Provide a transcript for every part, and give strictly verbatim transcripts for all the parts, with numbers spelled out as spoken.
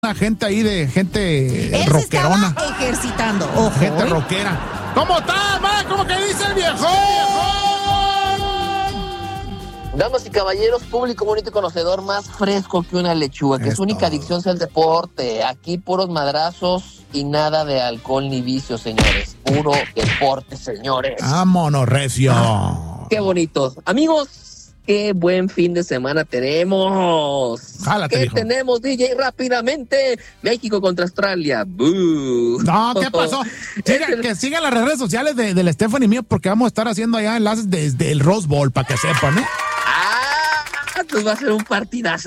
Una gente ahí de gente Él rockerona. Se estaba ejercitando, ojo. Gente ¿eh? rockera. ¿Cómo está, ma? ¿Cómo que dice el viejo? Damas y caballeros, público bonito y conocedor, más fresco que una lechuga, que Es su única todo. adicción sea el deporte. Aquí puros madrazos y nada de alcohol ni vicio, señores. Puro deporte, señores. Vámonos, recio. Qué bonitos. Amigos, qué buen fin de semana tenemos. Jálate, ¿Qué viejo. tenemos, D J? Rápidamente. México contra Australia. ¡Bú! No, ¿qué pasó? Siga- Es el- que sigan las redes sociales de, del Stephanie mío, porque vamos a estar haciendo allá enlaces desde el Rose Bowl, para que sepan, ¿eh? ¡Ah! Pues va a ser un partidazo,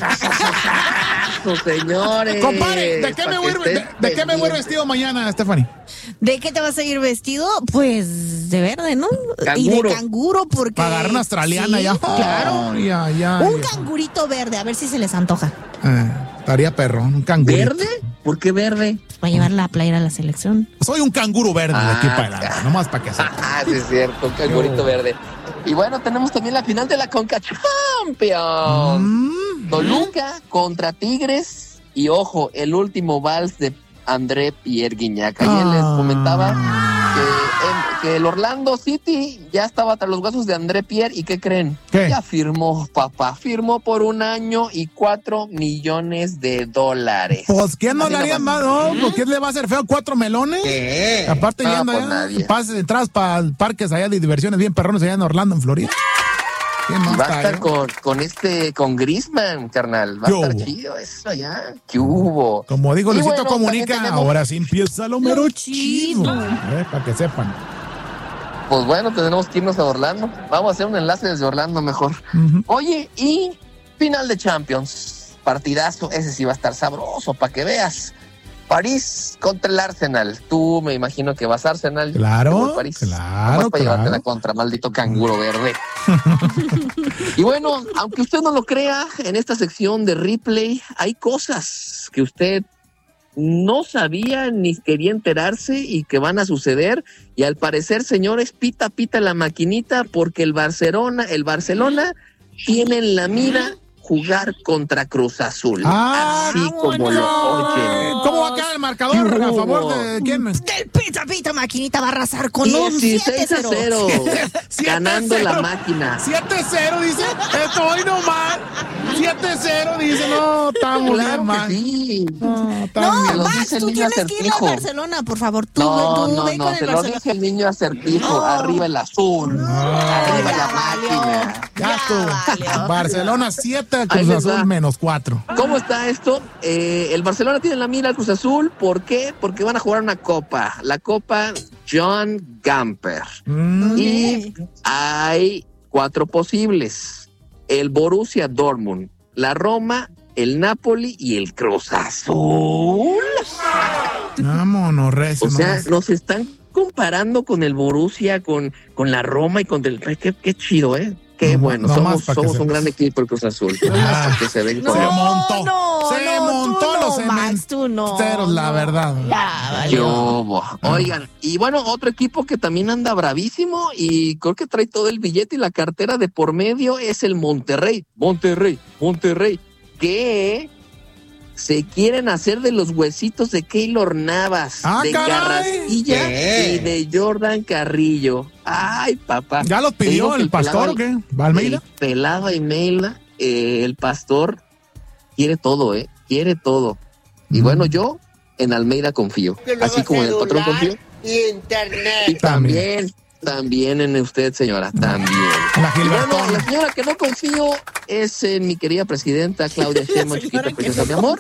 señores. Compadre, ¿de qué Pa' me que voy, de, estén de qué me voy pendientes. vestido mañana, Stephanie? ¿De qué te vas a ir vestido? Pues de verde, ¿no? Canguro. Y de canguro, porque... Para agarrar una australiana Sí, ya. claro. Ay, ay, ay, Un viejo. cangurito verde, a ver si se les antoja. Eh, estaría perro, un canguro. ¿Verde? ¿Por qué verde? Para llevar la playera a la selección. Soy un canguro verde de aquí Ah, para adelante, nomás para que sepan. Ah, sí es cierto, un cangurito verde. Y bueno, tenemos también la final de la Conca Champions. Mm. Toluca contra Tigres. Y ojo, el último vals de André Pierre Guignac. Ayer les comentaba que, en- que el Orlando City ya estaba tras los huesos de André Pierre. ¿Y qué creen? ¿Qué? Ya firmó, papá. Firmó por un año y cuatro millones de dólares. Pues, ¿quién no Así le haría nomás. más? No, ¿por qué le va a hacer feo cuatro melones? ¿Qué? Aparte, No, yendo pues allá, nadie. pases de entradas para parques allá de diversiones bien perrones allá en Orlando, en Florida. ¿Quién más Y va a está, estar eh? con, con este, con Griezmann, carnal. Va a ¿Qué estar hubo? chido eso allá. ¿Qué hubo? Como dijo Y Luisito bueno, Comunica, también tenemos- ahora sí empieza lo mero Lo chido. chido. Eh, para que sepan. Pues bueno, tenemos que irnos a Orlando. Vamos a hacer un enlace desde Orlando mejor. Ujú. Oye, y final de Champions. Partidazo, ese sí va a estar sabroso, para que veas. París contra el Arsenal. Tú me imagino que vas a Arsenal. Claro, Yo voy a París. claro, Nomás para llevarte claro. la contra, maldito canguro verde. Y bueno, aunque usted no lo crea, en esta sección de replay hay cosas que usted no sabía ni quería enterarse y que van a suceder. Y al parecer, señores, pita pita la maquinita porque el Barcelona, el Barcelona tiene en la mira jugar contra Cruz Azul. Ah, así como lo oyen. ¿Cómo va a quedar el marcador? ¿A favor de quién? Del pita pita maquinita va a arrasar con un siete dieciséis a cero. cero. Ganando siete cero. la máquina. siete cero, dice. Estoy nomás. siete cero, dice. No, estamos Claro bien que mal. sí. No, estamos No, Me bien. lo Max, dice el tú niño tienes que ir al acertijo. Barcelona, por favor. Tú, No, tú no, ve no, con se el lo Barcelona. dice el niño acertijo. No. Arriba el azul. Arriba ya la valió. máquina. Ya Ya estuvo. valió. Barcelona siete, Ahí Cruz les Azul va. menos cuatro. ¿Cómo está esto? Eh, el Barcelona tiene en la mira al Cruz Azul. ¿Por qué? Porque van a jugar una copa. La copa John Gamper. Mm. Y hay cuatro posibles. El Borussia Dortmund, la Roma, el Napoli y el Cruz Azul. Vámonos, recio. O sea, nomás. nos están comparando con el Borussia, con, con la Roma y con el... Qué, qué chido, ¿eh? Qué No, bueno. no más somos para que somos un sepas. gran equipo el Cruz Azul. No más para que se den Se con- montó. no, se no, montó tú los no, Max, tú no, cementeros, la no. verdad. Ya, ¿Qué valió. hubo? Oigan, y bueno, otro equipo que también anda bravísimo y creo que trae todo el billete y la cartera de por medio es el Monterrey. Monterrey, Monterrey, que se quieren hacer de los huesitos de Keylor Navas, Ah, de caray. Carrasquilla ¿Qué? y de Jordan Carrillo. Ay, papá. ¿Ya los Te digo pidió que el pastor o pelado- qué? ¿Almeida? El pelado Almeida, eh, el pastor quiere todo, ¿eh? Quiere todo. Y Mm. bueno, yo en Almeida confío. Así como en el patrón confío. y internet. Y también, también en usted, señora, también. La Y bueno, Gilbertón. la señora que no confío es en mi querida presidenta Claudia Sheinbaum, chiquita preciosa, mi amor.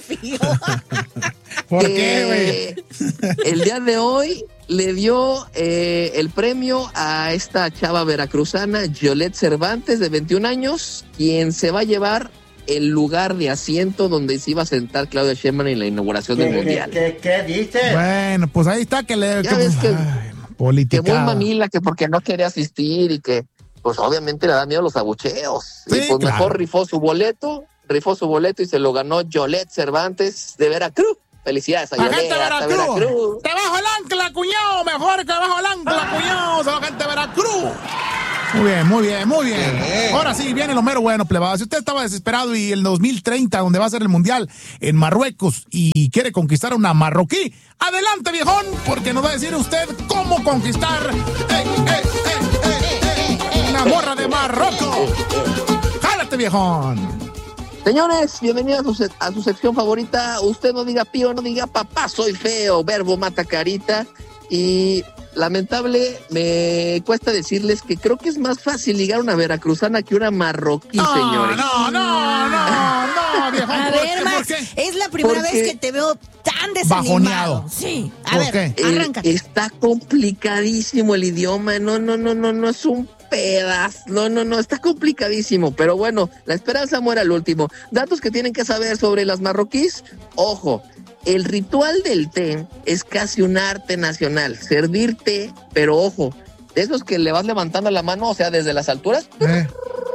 ¿Por que qué, güey? El día de hoy le dio eh, el premio a esta chava veracruzana, Yolette Cervantes, de veintiún años, quien se va a llevar el lugar de asiento donde se iba a sentar Claudia Sheinbaum en la inauguración del ¿Qué, Mundial. qué, qué, qué dices? Bueno, pues ahí está que le... Ya que- ves que- ay, Que política. muy mamila, que porque no quería asistir y que, pues obviamente le da miedo los abucheos. Sí, y pues claro. mejor rifó su boleto, rifó su boleto y se lo ganó Yolette Cervantes de Veracruz. Felicidades a La Yolette, gente de hasta Veracruz. Veracruz. Te bajo el ancla, cuñado. Mejor que bajo el ancla, cuñado. Son la gente de Veracruz. Muy bien, muy bien, muy bien. Ahora sí, viene lo mero bueno, plebada. Si usted estaba desesperado y el dos mil treinta, donde va a ser el Mundial en Marruecos, y quiere conquistar a una marroquí, adelante, viejón, porque nos va a decir usted cómo conquistar eh, eh, eh, eh, eh, una morra de Marruecos. ¡Jálate, viejón! Señores, bienvenidos a su, a su sección favorita. Usted no diga pío, no diga papá, soy feo, verbo mata carita. Y lamentable, me cuesta decirles que creo que es más fácil ligar una veracruzana que una marroquí, no, señores. No, no, no, no, viejón. A ¿por ver, qué? Max, ¿Por qué? es la primera Porque vez que te veo tan desanimado. Bajoneado. Sí, a ¿Por ver, qué? Eh, arráncate. está complicadísimo el idioma. No, no, no, no, no es un pedazo. No, no, no, está complicadísimo. Pero bueno, la esperanza muere al último. Datos que tienen que saber sobre las marroquíes. Ojo. El ritual del té es casi un arte nacional. Servir té, pero ojo, de esos que le vas levantando la mano, o sea, desde las alturas. Eh.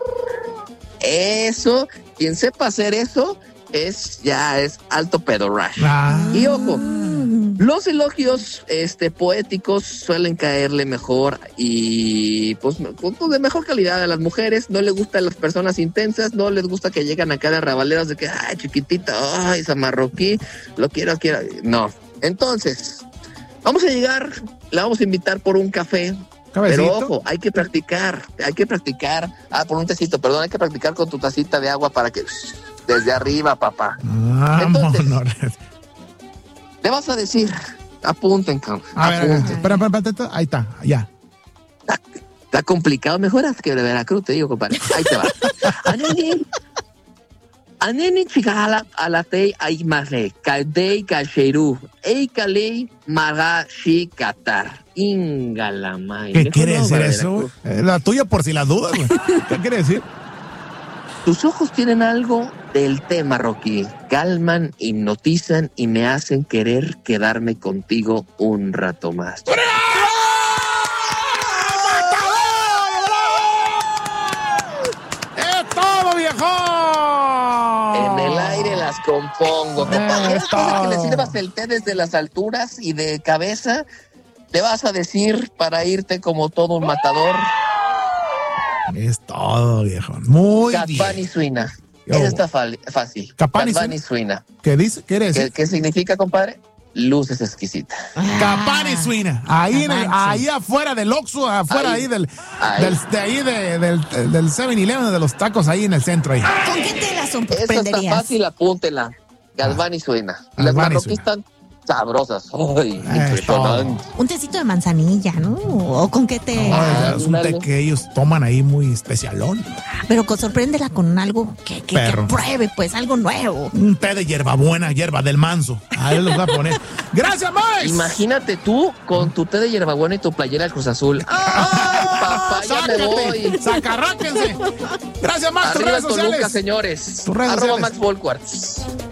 Eso, quien sepa hacer eso, es ya es alto pedorrash. Ah. Y ojo, los elogios este, poéticos suelen caerle mejor y pues, pues de mejor calidad a las mujeres. No les gustan las personas intensas, no les gusta que llegan acá de rabaleras de que, ay, chiquitita, ay, esa marroquí, lo quiero, quiero. No. Entonces, vamos a llegar, la vamos a invitar por un café. ¿Cabecito? Pero ojo, hay que practicar, hay que practicar. Ah, por un tecito, perdón, hay que practicar con tu tacita de agua para que desde arriba, papá. Ah, Entonces, monores. Le vas a decir, apunten, cabrón. A ver, apunten. espera, espera, espera, ahí está, ya. Está, está complicado, mejor haz que de Veracruz, te digo, compadre. Ahí te va. Aneni, aneni chigala alatei aimale, kaldei kalsheru, ei kalei maga shi katar. Ingalamay. ¿Qué Mejor quiere no, decir para eso? Veracruz. Eh, la tuya por si las dudas, güey. ¿Qué quiere decir? Tus ojos tienen algo del té marroquí. Calman, hipnotizan y me hacen querer quedarme contigo un rato más. ¡Es todo, viejo! En el aire las compongo. Compadre, Es después de que le todo. sirvas el té desde las alturas y de cabeza, le vas a decir para irte como todo un matador. Es todo, viejo. Muy Catbani bien. Suina. Yo. Eso está fal- fácil. Capani Catbani Suina. ¿Qué dice? ¿Qué quiere ¿Qué, decir? ¿Qué significa, compadre? Luces exquisitas. Capani Suina. Ahí, en el- ahí afuera del Oxxo, afuera ahí, Ahí. del, Ahí. del, de ahí de- del, del seven eleven, de los tacos ahí en el centro ahí. ¿Con qué te la Eso está sorprenderías? fácil, apúntela. Galvani Suena. Y las Galvani marroquíes Suena. están sabrosas. Ay, Eh, impresionante. Un tecito de manzanilla, ¿no? ¿O con qué te...? No, es un té ándale. que ellos toman ahí muy especialón. Pero con, sorpréndela con algo que, que, que Perro. pruebe, pues, algo nuevo. Un té de hierbabuena, hierba del manso. Ahí los voy a poner. ¡Gracias, Max! Imagínate tú con tu té de hierbabuena y tu playera del Cruz Azul. ¡Ay, papá, ya me voy! ¡Sácate! ¡Sacarráquense! Gracias, Max. Tus Arriba redes Toluca, sociales. señores. Tus redes Arroba sociales. Max Volquartz.